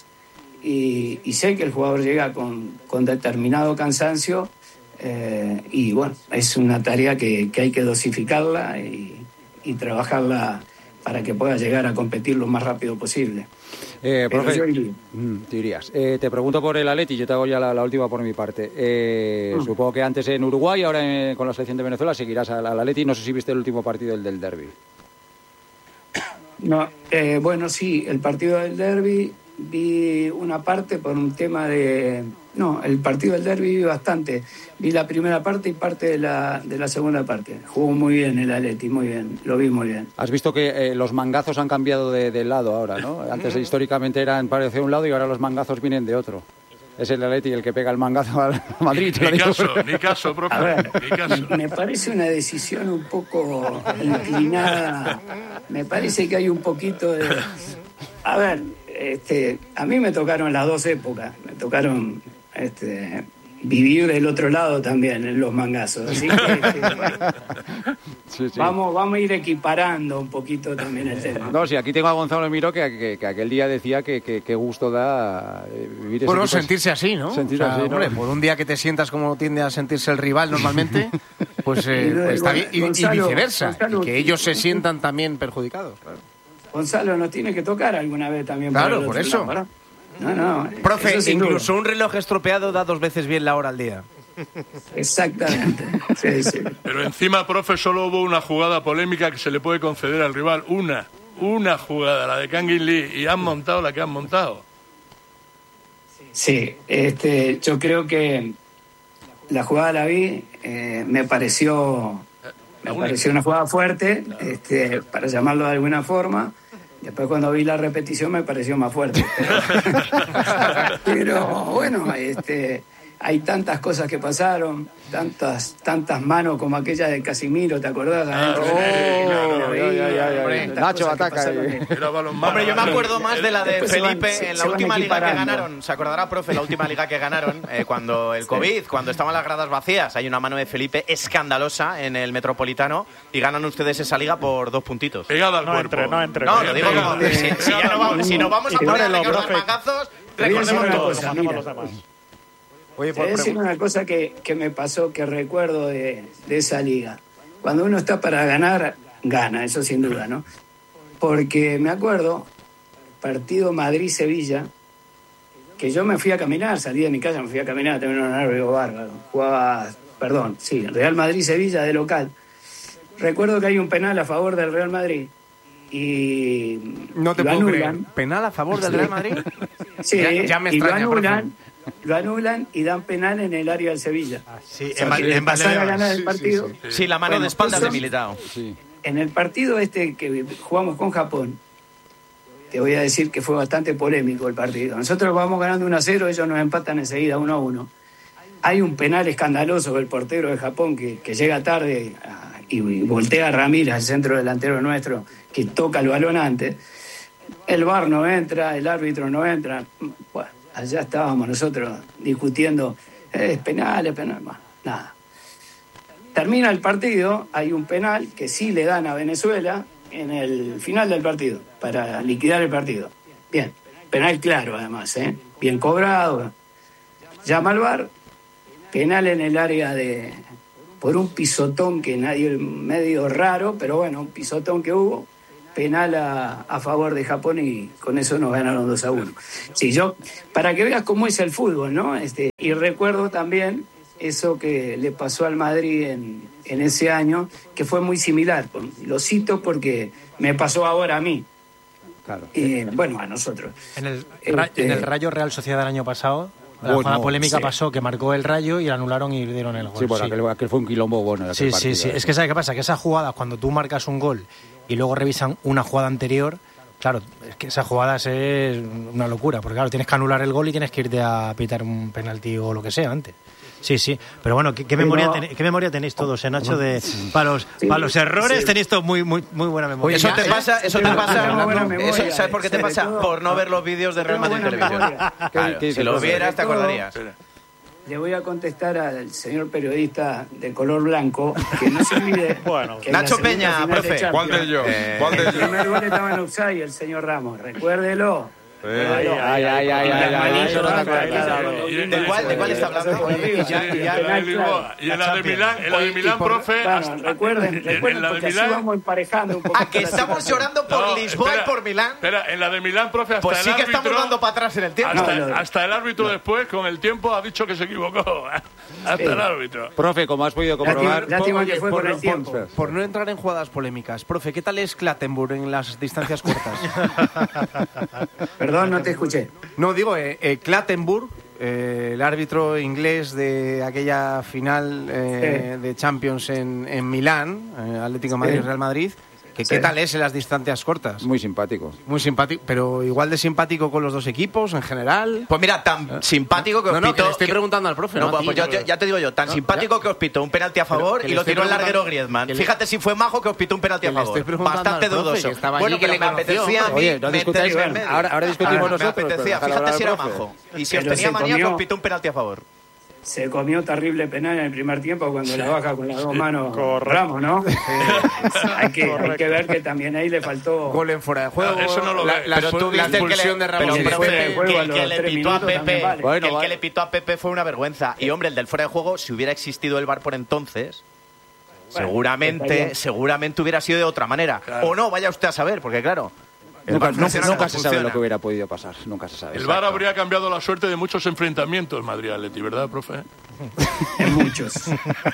Speaker 14: y, y sé que el jugador llega con, con determinado cansancio eh, y bueno, es una tarea que, que hay que dosificarla y, y trabajarla para que pueda llegar a competir lo más rápido posible.
Speaker 1: Eh, profe, mm, te dirías. Eh, te pregunto por el Atleti, yo te hago ya la, la última por mi parte. Eh, mm. Supongo que antes en Uruguay, ahora en, con la selección de Venezuela, seguirás al, al Atleti. No sé si viste el último partido, el del derbi.
Speaker 14: No, eh, bueno, sí, el partido del derbi vi una parte por un tema de... No, el partido del derbi vi bastante. Vi la primera parte y parte de la, de la segunda parte. Jugó muy bien el Atleti, muy bien, lo vi muy bien.
Speaker 1: Has visto que eh, los mangazos han cambiado de, de lado ahora, ¿no? Antes históricamente eran parecía un lado y ahora los mangazos vienen de otro. Es el Atleti el que pega el mangazo al Madrid.
Speaker 13: Ni, ni caso, ni caso, profe.
Speaker 14: A ver,
Speaker 13: ni caso.
Speaker 14: Me parece una decisión un poco inclinada. Me parece que hay un poquito de... A ver, este, a mí me tocaron las dos épocas. Me tocaron este, vivir del otro lado también, en los mangazos. Así que este, bueno, sí, sí. Vamos, vamos a ir equiparando un poquito también el tema.
Speaker 1: No, sí, aquí tengo a Gonzalo Miró que, que, que aquel día decía que, que, que gusto da vivir ese
Speaker 5: Bueno,
Speaker 1: tipo de...
Speaker 5: sentirse así, ¿no?
Speaker 1: Sentirse
Speaker 5: o sea,
Speaker 1: así, ¿no?
Speaker 5: Hombre, por un día que te sientas como tiende a sentirse el rival normalmente, pues, eh, pues está bien. Y,
Speaker 14: Gonzalo,
Speaker 5: y viceversa.
Speaker 14: Gonzalo,
Speaker 5: y que ellos se sientan también perjudicados, claro.
Speaker 14: Gonzalo nos tiene que tocar alguna vez también.
Speaker 5: Claro,
Speaker 14: por,
Speaker 5: por eso.
Speaker 14: Lado, ¿verdad? No, no.
Speaker 9: Profe,
Speaker 14: eso
Speaker 9: incluso duda. Un reloj estropeado da dos veces bien la hora al día.
Speaker 14: Exactamente. Sí, sí.
Speaker 13: Pero encima, profe, solo hubo una jugada polémica que se le puede conceder al rival. Una. Una jugada, la de Kangin Lee. Y han montado la que han montado.
Speaker 14: Sí, este, yo creo que la jugada la vi, eh, me pareció... Me pareció una jugada fuerte, este, para llamarlo de alguna forma. Después cuando vi la repetición me pareció más fuerte. Pero, pero bueno, este, hay tantas cosas que pasaron, tantas tantas manos como aquella de Casimiro, ¿te acordás?
Speaker 1: Ah, oh, oh, ya, ya, ya, ya. Nacho ataca.
Speaker 9: Hombre, yo me acuerdo más de la de Después Felipe van, en la última liga que ganaron. ¿Se acordará, profe? La última liga que ganaron, eh, cuando el COVID, sí. cuando estaban las gradas vacías, hay una mano de Felipe escandalosa en el Metropolitano y ganan ustedes esa liga por dos puntitos.
Speaker 13: Pegada al
Speaker 10: no
Speaker 13: cuerpo.
Speaker 10: Entre, no entre.
Speaker 9: No, lo digo como... Si, si, ya no vamos, si nos vamos a poner a recordar mangazos, recordemos todos.
Speaker 14: Oye, por Te voy a decir una cosa que, que me pasó, que recuerdo de, de esa liga. Cuando uno está para ganar, gana, eso sin duda, ¿no? Porque me acuerdo, partido Madrid-Sevilla, que yo me fui a caminar, salí de mi casa, me fui a caminar, tenía un horario bárbaro. Jugaba, perdón, sí, Real Madrid-Sevilla de local. Recuerdo que hay un penal a favor del Real Madrid y
Speaker 5: no te
Speaker 14: lo
Speaker 5: puedo creer.
Speaker 14: anulan.
Speaker 5: ¿Penal a favor del Real Madrid?
Speaker 14: Sí,
Speaker 5: ya, ya me
Speaker 14: y lo
Speaker 5: extraña,
Speaker 14: anulan, lo anulan y dan penal en el área del Sevilla.
Speaker 9: Sí,
Speaker 14: o sea,
Speaker 9: en,
Speaker 14: que
Speaker 9: en
Speaker 14: pasar a ganar el
Speaker 9: sí,
Speaker 14: partido.
Speaker 9: Sí, sí, sí. sí, la mano
Speaker 14: Bueno,
Speaker 9: de espaldas
Speaker 14: eso,
Speaker 9: de Militao. Sí.
Speaker 14: En el partido este que jugamos con Japón, te voy a decir que fue bastante polémico el partido. Nosotros vamos ganando uno a cero, ellos nos empatan enseguida uno a uno. Hay un penal escandaloso del portero de Japón que, que llega tarde a, y, y voltea a Ramírez, el centro delantero nuestro, que toca el balón antes. El V A R no entra, el árbitro no entra. Bueno, allá estábamos nosotros discutiendo, eh, es penal, es penal. Bueno, nada. Termina el partido, hay un penal que sí le dan a Venezuela en el final del partido, para liquidar el partido. Bien, penal claro además, ¿eh? Bien cobrado. Llama al V A R, penal en el área de... por un pisotón que nadie, medio raro, pero bueno, un pisotón que hubo, penal a, a favor de Japón y con eso nos ganaron dos a uno. Sí, yo, para que veas cómo es el fútbol, ¿no? Este, y recuerdo también eso que le pasó al Madrid en, en ese año, que fue muy similar. Lo cito porque me pasó ahora a mí.
Speaker 1: Claro.
Speaker 14: Y, bueno, a nosotros.
Speaker 2: En el,
Speaker 14: Este,
Speaker 2: en el Rayo Real Sociedad del año pasado, la
Speaker 1: Bueno,
Speaker 2: jugada polémica
Speaker 1: sí.
Speaker 2: pasó que marcó el Rayo y le anularon y le dieron el gol.
Speaker 1: Sí, bueno, Aquel, aquel fue un quilombo bueno. En aquel
Speaker 2: Sí,
Speaker 1: partido,
Speaker 2: sí, sí.
Speaker 1: ¿eh?
Speaker 2: Es que ¿sabes qué pasa? Que esas jugadas, cuando tú marcas un gol y luego revisan una jugada anterior, claro, es que esas jugadas es una locura, porque claro, tienes que anular el gol y tienes que irte a pitar un penalti o lo que sea antes. Sí, sí, pero bueno, ¿qué, qué, memoria, ten, ¿qué memoria tenéis todos, eh, Nacho? De, para, los,
Speaker 14: Sí,
Speaker 2: para los errores
Speaker 14: sí.
Speaker 2: tenéis todos muy, muy, muy buena memoria.
Speaker 9: Eso te
Speaker 2: ¿Eh?
Speaker 9: pasa, eso te
Speaker 14: Tengo
Speaker 9: pasa.
Speaker 14: buena memoria,
Speaker 9: Eso, ¿sabes por qué te
Speaker 14: sobre
Speaker 9: pasa?
Speaker 14: todo-
Speaker 9: Por no ver los vídeos de Real Madrid en
Speaker 14: Tengo buena
Speaker 9: televisión.
Speaker 14: memoria.
Speaker 9: Claro,
Speaker 1: ¿Qué- qué
Speaker 9: si lo
Speaker 1: dice?
Speaker 9: vieras te
Speaker 14: Sobre todo-
Speaker 9: acordarías.
Speaker 14: Le voy a contestar al señor periodista de color blanco que no se olvide.
Speaker 10: Bueno,
Speaker 14: que en la
Speaker 9: Nacho
Speaker 14: segunda
Speaker 9: Peña,
Speaker 14: final de
Speaker 9: profe.
Speaker 14: Champions,
Speaker 8: ¿Cuál de ellos?
Speaker 9: Eh,
Speaker 8: ¿Cuál de
Speaker 14: el
Speaker 8: ellos?
Speaker 14: primer gol estaba en offside el señor Ramos. Recuérdelo.
Speaker 1: Ay, ay, ay, ay, ay, ay, eso no te acuerdas.
Speaker 9: ¿De cuál, de cuál está hablando?
Speaker 14: Y ya- y ya-
Speaker 13: Y en la de Lisboa, y en la de Milán, en la de Milán, profe.
Speaker 14: Bueno,
Speaker 13: hasta-
Speaker 14: recuerden,
Speaker 13: en-
Speaker 14: recuerden
Speaker 13: en la de
Speaker 14: porque así
Speaker 13: Milán.
Speaker 14: vamos emparejando un poco.
Speaker 9: Ah, que estamos llorando por
Speaker 13: No,
Speaker 9: Lisboa
Speaker 13: espera,
Speaker 9: y por Milán.
Speaker 13: Espera, en la de Milán, profe, hasta
Speaker 9: Pues
Speaker 13: el
Speaker 9: sí que
Speaker 13: árbitro.
Speaker 9: estamos dando para atrás en el tiempo.
Speaker 13: Hasta,
Speaker 14: No, no, no.
Speaker 13: hasta el árbitro después, con el tiempo, ha dicho que se equivocó. Hasta
Speaker 14: Sí.
Speaker 13: el árbitro.
Speaker 1: Profe, como has podido comprobar...
Speaker 14: Lástima
Speaker 5: Oye,
Speaker 14: que fue
Speaker 5: por,
Speaker 14: con el
Speaker 5: por-
Speaker 14: tiempo.
Speaker 5: por no entrar en jugadas polémicas, profe, ¿qué tal es Clattenburg en las distancias cortas?
Speaker 14: Perdón, no te escuché.
Speaker 5: No, digo, eh, eh, Clattenburg, eh, el árbitro inglés de aquella final eh, de Champions en, en Milán, eh, Atlético de Madrid,
Speaker 14: Sí.
Speaker 5: Real Madrid, que
Speaker 14: Sí.
Speaker 5: qué tal es en las distancias cortas.
Speaker 1: Muy simpático.
Speaker 5: Muy simpático, pero igual de simpático con los dos equipos en general.
Speaker 9: Pues mira, tan simpático que os
Speaker 5: No, no, que
Speaker 9: pitó...
Speaker 5: le estoy preguntando al profe.
Speaker 9: No,
Speaker 5: No,
Speaker 9: pues,
Speaker 5: a ti,
Speaker 9: pues yo,
Speaker 5: pero-
Speaker 9: yo- ya te digo yo, tan
Speaker 5: No,
Speaker 9: simpático
Speaker 5: ya.
Speaker 9: que os pitó un penalti a favor
Speaker 5: que
Speaker 9: y
Speaker 5: le
Speaker 9: lo
Speaker 5: estoy
Speaker 9: tiró el larguero
Speaker 5: preguntando-
Speaker 9: Griezmann.
Speaker 5: que le-
Speaker 9: Fíjate si fue majo que os pitó un penalti
Speaker 5: que
Speaker 9: a
Speaker 5: le
Speaker 9: favor.
Speaker 5: estoy preguntando
Speaker 9: Bastante
Speaker 5: al profe,
Speaker 9: dudoso.
Speaker 5: que estaba
Speaker 9: Bueno,
Speaker 5: allí, que
Speaker 9: pero
Speaker 5: le
Speaker 9: me
Speaker 5: conoció.
Speaker 9: apetecía a mí
Speaker 1: Oye, no discutáis,
Speaker 9: meterme en
Speaker 1: ven,
Speaker 9: medio.
Speaker 1: ahora- ahora discutimos
Speaker 9: Me
Speaker 1: nosotros,
Speaker 9: apetecía,
Speaker 1: pero déjalo
Speaker 9: fíjate
Speaker 1: hablar
Speaker 9: si
Speaker 1: al
Speaker 9: era
Speaker 1: profe.
Speaker 9: majo. Y si os
Speaker 14: Pero
Speaker 9: tenía
Speaker 14: se
Speaker 9: manía que
Speaker 14: comió-
Speaker 9: os pitó un penalti a favor.
Speaker 14: Se comió terrible penal en el primer tiempo cuando la baja con las dos manos
Speaker 10: Correcto.
Speaker 14: Ramos, ¿no? Eh, hay, que, hay que ver que también ahí le faltó...
Speaker 5: Gol en fuera de juego.
Speaker 13: No, eso no lo
Speaker 5: la,
Speaker 13: ve.
Speaker 5: la,
Speaker 9: Pero
Speaker 5: expu-
Speaker 9: tú
Speaker 5: la
Speaker 9: viste el que le,
Speaker 5: expulsión de Ramos.
Speaker 9: pero,
Speaker 5: y
Speaker 9: pero,
Speaker 5: Pepe.
Speaker 14: fuera de
Speaker 9: Pepe,
Speaker 14: juego
Speaker 9: que
Speaker 14: a
Speaker 9: el
Speaker 14: los
Speaker 9: que le
Speaker 14: tres
Speaker 9: pitó a
Speaker 14: minutos también
Speaker 9: Pepe,
Speaker 14: vale.
Speaker 1: Bueno,
Speaker 9: que el
Speaker 1: vale.
Speaker 9: que le pitó a Pepe fue una vergüenza. Y hombre, el del fuera de juego, si hubiera existido el V A R por entonces, seguramente,
Speaker 14: estaría-
Speaker 9: seguramente hubiera sido de otra manera.
Speaker 13: Claro.
Speaker 9: O no, vaya usted a saber, porque claro. el
Speaker 1: Nunca,
Speaker 9: V A R
Speaker 1: nunca,
Speaker 9: funciona
Speaker 1: nunca
Speaker 9: como
Speaker 1: se sabe
Speaker 9: funciona.
Speaker 1: lo que hubiera podido pasar. Nunca se sabe.
Speaker 13: El V A R habría cambiado la suerte de muchos enfrentamientos Madrid-Atleti, ¿verdad, profe?
Speaker 14: En muchos.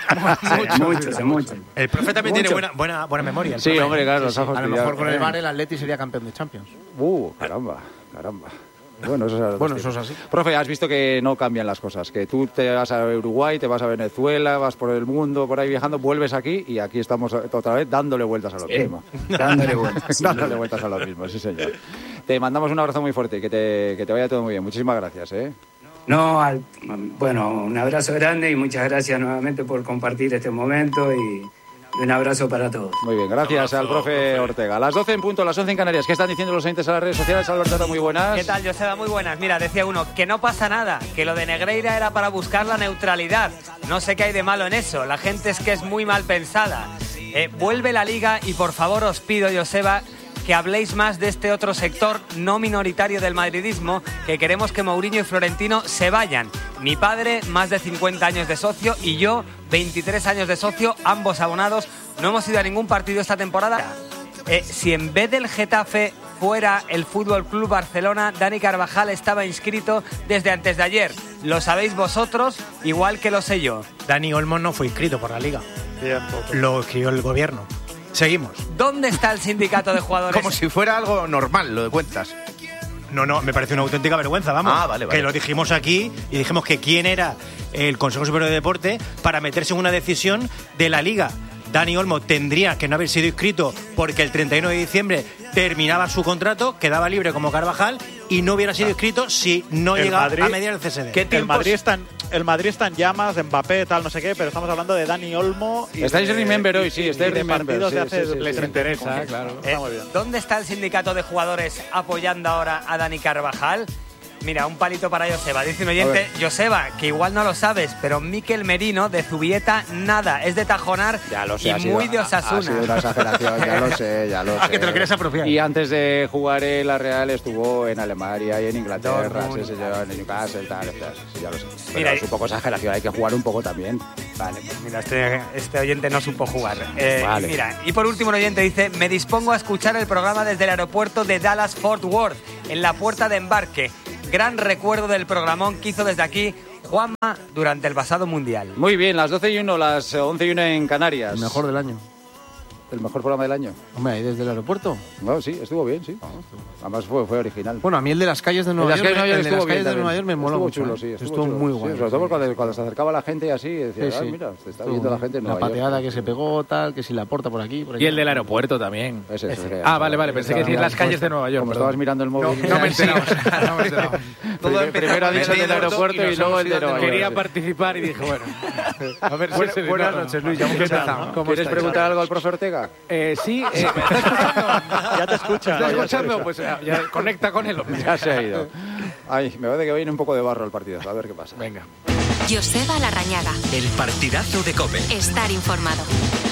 Speaker 14: En muchos, en muchos.
Speaker 2: El profe también
Speaker 14: Mucho.
Speaker 2: tiene buena, buena, buena memoria. el
Speaker 1: Sí,
Speaker 2: profe.
Speaker 1: hombre, claro, nos ha
Speaker 5: A lo
Speaker 1: fastidiado.
Speaker 5: mejor con el V A R el Atleti sería campeón de Champions.
Speaker 1: Uh, caramba, caramba. Bueno, eso es, así.
Speaker 5: Bueno, eso es así.
Speaker 1: Profe, has visto que no cambian las cosas, que tú te vas a Uruguay, te vas a Venezuela, vas por el mundo, por ahí viajando, vuelves aquí y aquí estamos otra vez dándole vueltas a lo
Speaker 14: Sí,
Speaker 1: mismo.
Speaker 14: dándole vueltas.
Speaker 1: dándole vueltas a lo mismo, sí señor. Te mandamos un abrazo muy fuerte y que te, que te vaya todo muy bien. Muchísimas gracias, ¿eh?
Speaker 14: No, al- bueno, un abrazo grande y muchas gracias nuevamente por compartir este momento y un abrazo para todos.
Speaker 1: Muy bien, gracias al profe Ortega. A las doce en punto, las once en Canarias. ¿Qué están diciendo los oyentes a las redes sociales? Alberto, muy buenas.
Speaker 15: ¿Qué tal, Joseba? Muy buenas. Mira, decía uno, que no pasa nada, que lo de Negreira era para buscar la neutralidad. No sé qué hay de malo en eso, la gente es que es muy mal pensada. Eh, vuelve la Liga y por favor os pido, Joseba, que habléis más de este otro sector no minoritario del madridismo, que queremos que Mourinho y Florentino se vayan. Mi padre, más de cincuenta años de socio, y yo, veintitrés años de socio, ambos abonados. No hemos ido a ningún partido esta temporada. Eh, si en vez del Getafe fuera el Fútbol Club Barcelona, Dani Carvajal estaba inscrito desde antes de ayer. Lo sabéis vosotros, igual que lo sé yo.
Speaker 2: Dani Olmo no fue inscrito por la Liga.
Speaker 10: Bien,
Speaker 2: lo escribió el gobierno. Seguimos.
Speaker 15: ¿Dónde está el sindicato de jugadores?
Speaker 5: Como si fuera algo normal, lo de cuentas.
Speaker 2: No, no, me parece una auténtica vergüenza, vamos.
Speaker 5: Ah, vale, vale.
Speaker 2: Que lo dijimos aquí y dijimos que quién era el Consejo Superior de Deporte para meterse en una decisión de la Liga. Dani Olmo tendría que no haber sido inscrito porque el treinta y uno de diciembre terminaba su contrato, quedaba libre como Carvajal y no hubiera sido inscrito si no
Speaker 10: el
Speaker 2: llega
Speaker 10: Madrid,
Speaker 2: a mediar el C S D.
Speaker 10: ¿Qué el, Madrid está en, el Madrid está en llamas, de Mbappé, tal, no sé qué, pero estamos hablando de Dani Olmo. Y
Speaker 1: estáis
Speaker 10: de,
Speaker 1: remember hoy, sí, estáis
Speaker 10: de
Speaker 1: remember.
Speaker 10: partidos
Speaker 1: Sí,
Speaker 10: de hace
Speaker 1: sí, sí,
Speaker 10: les
Speaker 1: sí,
Speaker 10: interesa,
Speaker 1: sí, claro.
Speaker 10: Está muy bien.
Speaker 15: ¿Dónde está el sindicato de jugadores apoyando ahora a Dani Carvajal? Mira, un palito para Joseba. Dice un oyente, Joseba, que igual no lo sabes, pero Mikel Merino de Zubieta, nada, es de Tajonar
Speaker 1: ya lo sé,
Speaker 15: y
Speaker 1: ha sido,
Speaker 15: muy de Osasuna.
Speaker 1: Ha, ha sido una exageración, ya lo sé, ya lo sé.
Speaker 2: Ah, que te lo quieres apropiar.
Speaker 1: Y antes de jugar en la Real estuvo en Alemania y en Inglaterra, sí, sí, en Newcastle, tal, tal, sí, ya lo sé. Pero
Speaker 15: Mira,
Speaker 1: es un poco exageración, hay que jugar un poco también.
Speaker 15: Vale, pues mira, este, este oyente no supo jugar. Eh,
Speaker 1: vale.
Speaker 15: Mira, y por último el oyente dice, me dispongo a escuchar el programa desde el aeropuerto de Dallas-Fort Worth, en la puerta de embarque. Gran recuerdo del programón que hizo desde aquí Juanma durante el pasado Mundial.
Speaker 1: Muy bien, las doce y uno, las once y uno en Canarias.
Speaker 5: El mejor del año.
Speaker 1: ¿El mejor programa del año?
Speaker 5: Hombre, ahí desde el aeropuerto.
Speaker 1: No, sí, estuvo bien, sí. Además fue, fue original.
Speaker 5: Bueno, a mí el de las calles de Nueva
Speaker 1: York,
Speaker 5: York,
Speaker 1: el de las
Speaker 5: el de las calles
Speaker 1: bien,
Speaker 5: de Nueva York me moló
Speaker 1: estuvo
Speaker 5: mucho.
Speaker 1: chulo,
Speaker 5: ¿eh?
Speaker 1: sí, estuvo,
Speaker 5: estuvo
Speaker 1: chulo.
Speaker 5: muy
Speaker 1: Sí,
Speaker 5: guay.
Speaker 1: sobre todo cuando, cuando se acercaba la gente y así, decía,
Speaker 5: Sí,
Speaker 1: ah,
Speaker 5: sí.
Speaker 1: mira, se está
Speaker 5: Estuvo
Speaker 1: viendo la gente en
Speaker 5: la
Speaker 1: Nueva
Speaker 5: pateada
Speaker 1: York.
Speaker 5: que se pegó, tal, que si la porta por aquí, por allá.
Speaker 11: Y el del aeropuerto también.
Speaker 1: Ese, ese, ese.
Speaker 11: Ah, vale, vale, pensé que decir las calles de Nueva York.
Speaker 1: Como
Speaker 11: perdón.
Speaker 1: estabas mirando el móvil.
Speaker 11: No, no me he enterado. No me he enterado.
Speaker 1: Primero, primero ha dicho el del aeropuerto y luego el de Nueva York.
Speaker 11: Quería participar y dije, bueno. A ver si
Speaker 5: Buenas,
Speaker 11: se-
Speaker 5: buenas
Speaker 11: no, no.
Speaker 5: noches, Luis. Ya hemos
Speaker 11: ¿Qué tal?
Speaker 5: empezado.
Speaker 11: ¿Cómo
Speaker 1: ¿Quieres
Speaker 11: estáis?
Speaker 1: preguntar algo al profe Ortega?
Speaker 11: Eh, sí, eh, ¿me está escuchando?
Speaker 10: Ya te escucha.
Speaker 11: ¿Está
Speaker 10: ya te
Speaker 11: escuchando?
Speaker 10: escucha.
Speaker 11: Pues eh, ya conecta con él. hombre.
Speaker 1: Ya se ha ido. Ay, me parece que viene un poco de barro el partido. A ver qué pasa.
Speaker 11: Venga.
Speaker 16: Joseba Larrañaga.
Speaker 17: El partidazo de COPE.
Speaker 16: Estar informado.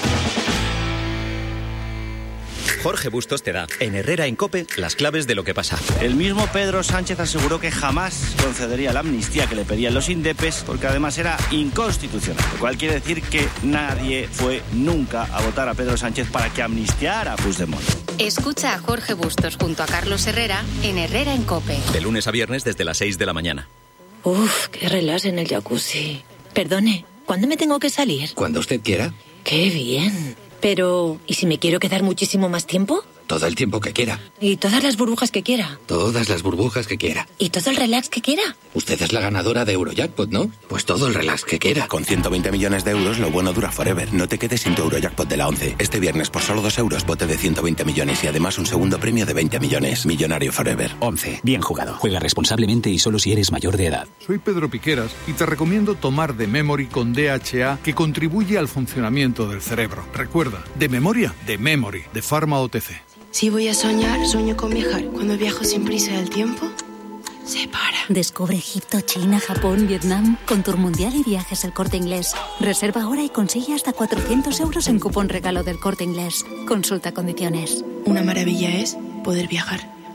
Speaker 17: Jorge Bustos te da, en Herrera en COPE, las claves de lo que pasa.
Speaker 18: El mismo Pedro Sánchez aseguró que jamás concedería la amnistía que le pedían los indepes, porque además era inconstitucional. Lo cual quiere decir que nadie fue nunca a votar a Pedro Sánchez para que amnistiara a Puigdemont.
Speaker 16: Escucha a Jorge Bustos junto a Carlos Herrera en Herrera en COPE.
Speaker 17: De lunes a viernes desde las seis de la mañana.
Speaker 19: Uf, qué relax en el jacuzzi. Perdone, ¿cuándo me tengo que salir?
Speaker 20: Cuando usted quiera.
Speaker 19: Qué bien. Pero, ¿y si me quiero quedar muchísimo más tiempo?
Speaker 20: Todo el tiempo que quiera.
Speaker 19: ¿Y todas las burbujas que quiera?
Speaker 20: Todas las burbujas que quiera.
Speaker 19: ¿Y todo el relax que quiera?
Speaker 20: Usted es la ganadora de Eurojackpot, ¿no? Pues todo el relax que quiera.
Speaker 21: Con ciento veinte millones de euros, lo bueno dura forever. No te quedes sin tu Eurojackpot de la once. Este viernes, por solo dos euros, bote de ciento veinte millones y además un segundo premio de veinte millones. Millonario forever.
Speaker 22: once. Bien jugado. Juega responsablemente y solo si eres mayor de edad.
Speaker 23: Soy Pedro Piqueras y te recomiendo tomar de Memory con D H A, que contribuye al funcionamiento del cerebro. Recuerda, de memoria, de Memory, de Pharma O T C.
Speaker 24: Si voy a soñar, sueño con viajar. Cuando viajo sin prisa del tiempo, se para.
Speaker 25: Descubre Egipto, China, Japón, Vietnam con Tour Mundial y Viajes El Corte Inglés. Reserva ahora y consigue hasta cuatrocientos euros en cupón regalo del Corte Inglés. Consulta condiciones.
Speaker 24: Una maravilla es poder viajar.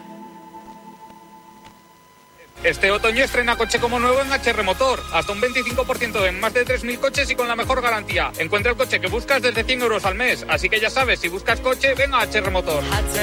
Speaker 26: Este otoño estrena coche como nuevo en H R Motor. Hasta un veinticinco por ciento en más de tres mil coches y con la mejor garantía. Encuentra el coche que buscas desde cien euros al mes. Así que ya sabes, si buscas coche, ven a H R Motor.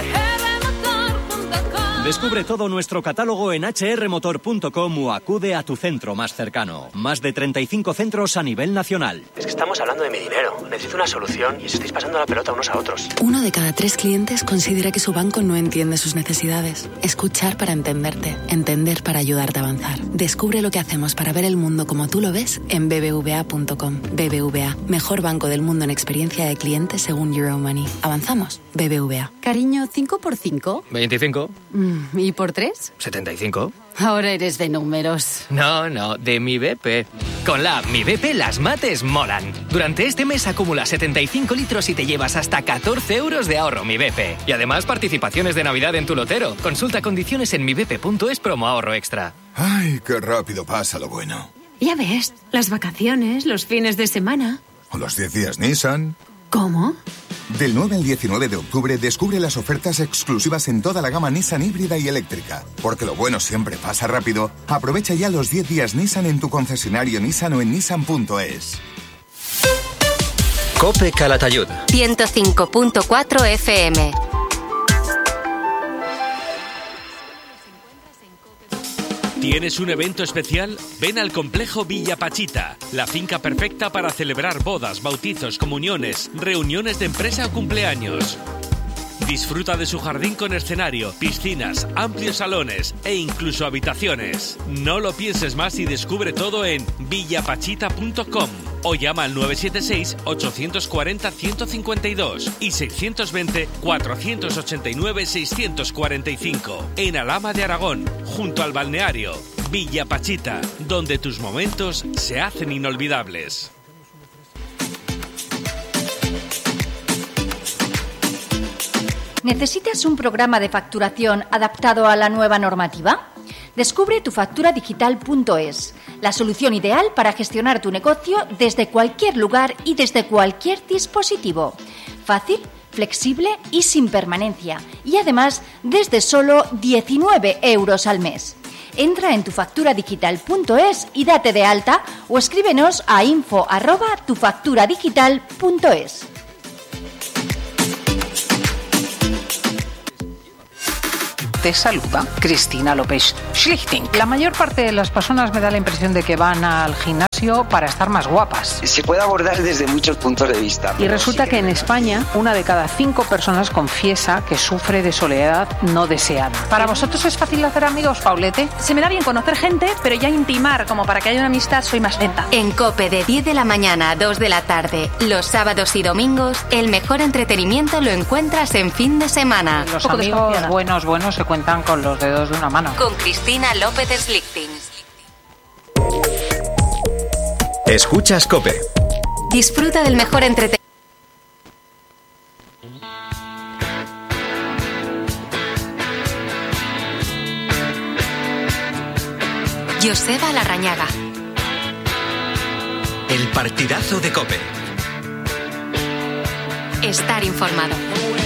Speaker 17: Descubre todo nuestro catálogo en hache erre motor punto com o acude a tu centro más cercano. Más de treinta y cinco centros a nivel nacional.
Speaker 27: Es que estamos hablando de mi dinero. Necesito una solución y os estáis pasando la pelota unos a otros.
Speaker 28: Uno de cada tres clientes considera que su banco no entiende sus necesidades. Escuchar para entenderte. Entender para ayudarte a avanzar. Descubre lo que hacemos para ver el mundo como tú lo ves en be be ve a punto com. B B V A, mejor banco del mundo en experiencia de cliente según Euromoney. ¿Avanzamos? B B V A.
Speaker 29: Cariño, ¿cinco por cinco?
Speaker 11: veinticinco.
Speaker 29: ¿Y por tres?
Speaker 11: setenta y cinco.
Speaker 29: Ahora eres de números.
Speaker 11: No, no, de mi B P. Con la app Mi B P las mates molan. Durante este mes acumula setenta y cinco litros y te llevas hasta catorce euros de ahorro Mi B P. Y además participaciones de Navidad en tu lotero. Consulta condiciones en mi b p punto es promo ahorro extra.
Speaker 30: Ay, qué rápido pasa lo bueno.
Speaker 29: Ya ves, las vacaciones, los fines de semana.
Speaker 30: O los diez días Nissan.
Speaker 29: ¿Cómo?
Speaker 2: Del nueve al diecinueve de octubre descubre las ofertas exclusivas en toda la gama Nissan híbrida y eléctrica. Porque lo bueno siempre pasa rápido, aprovecha ya los diez días Nissan en tu concesionario Nissan o en nissan punto es.
Speaker 3: COPE Calatayud.
Speaker 16: ciento cinco punto cuatro F M.
Speaker 4: ¿Tienes un evento especial? Ven al complejo Villa Pachita, la finca perfecta para celebrar bodas, bautizos, comuniones, reuniones de empresa o cumpleaños. Disfruta de su jardín con escenario, piscinas, amplios salones e incluso habitaciones. No lo pienses más y descubre todo en villapachita punto com o llama al nueve siete seis, ocho cuatro cero, uno cinco dos y seis dos cero, cuatro ocho nueve, seis cuatro cinco en Alhama de Aragón, junto al balneario. Villa Pachita, donde tus momentos se hacen inolvidables.
Speaker 6: ¿Necesitas un programa de facturación adaptado a la nueva normativa? Descubre tu factura digital punto es, la solución ideal para gestionar tu negocio desde cualquier lugar y desde cualquier dispositivo. Fácil, flexible y sin permanencia. Y además, desde solo diecinueve euros al mes. Entra en tu factura digital punto es y date de alta o escríbenos a info arroba tu factura digital punto es.
Speaker 7: Te saluda Cristina López Schlichting. La mayor parte de las personas me da la impresión de que van al gimnasio para estar más guapas.
Speaker 8: Se puede abordar desde muchos puntos de vista.
Speaker 7: Y resulta que en España una de cada cinco personas confiesa que sufre de soledad no deseada. ¿Para vosotros es fácil hacer amigos, Paulete?
Speaker 9: Se me da bien conocer gente, pero ya intimar como para que haya una amistad soy más lenta.
Speaker 16: En COPE de diez de la mañana a dos de la tarde, los sábados y domingos, el mejor entretenimiento lo encuentras en fin de semana.
Speaker 7: Los amigos buenos, buenos se cuentan con los dedos de una mano.
Speaker 16: Con Cristina López Schlichting.
Speaker 3: Escuchas COPE.
Speaker 16: Disfruta del mejor entretenimiento. Joseba Larrañaga.
Speaker 3: El partidazo de COPE.
Speaker 16: Estar informado.